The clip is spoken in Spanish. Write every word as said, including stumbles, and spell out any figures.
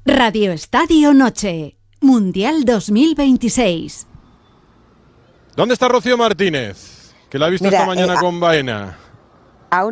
Radio Estadio Noche, Mundial dos mil veintiséis. ¿Dónde está Rocío Martínez? Que la ha visto Mira, esta mañana eh, con Baena.